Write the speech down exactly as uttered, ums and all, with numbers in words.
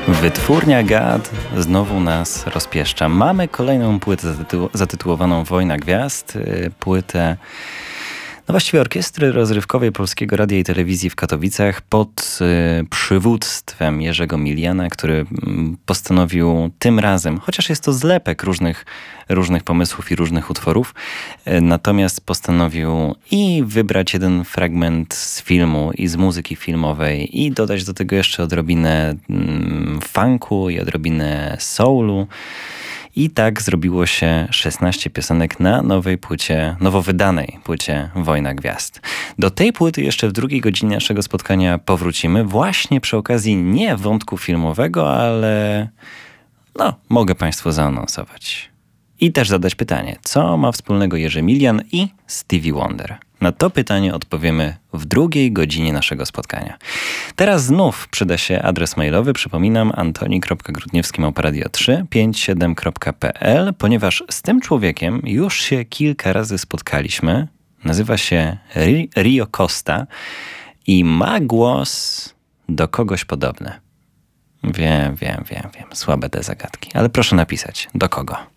Wytwórnia Gad znowu nas rozpieszcza. Mamy kolejną płytę zatytu- zatytułowaną Wojna Gwiazd. Płytę, no właściwie orkiestry rozrywkowej Polskiego Radia i Telewizji w Katowicach pod y, przywództwem Jerzego Miliana, który y, postanowił tym razem, chociaż jest to zlepek różnych, różnych pomysłów i różnych utworów, y, natomiast postanowił i wybrać jeden fragment z filmu i z muzyki filmowej i dodać do tego jeszcze odrobinę y, funku i odrobinę soulu. I tak zrobiło się szesnaście piosenek na nowej płycie, nowo wydanej płycie Wojna Gwiazd. Do tej płyty jeszcze w drugiej godzinie naszego spotkania powrócimy, właśnie przy okazji nie wątku filmowego, ale no, mogę Państwu zaanonsować. I też zadać pytanie, co ma wspólnego Jerzy Milian i Stevie Wonder? Na to pytanie odpowiemy w drugiej godzinie naszego spotkania. Teraz znów przyda się adres mailowy. Przypominam, antoni kropka grudniewski małpa radio trzy pięć siedem kropka p l, ponieważ z tym człowiekiem już się kilka razy spotkaliśmy. Nazywa się Rio Costa i ma głos do kogoś podobny. Wiem, wiem, wiem, wiem. Słabe te zagadki. Ale proszę napisać. Do kogo?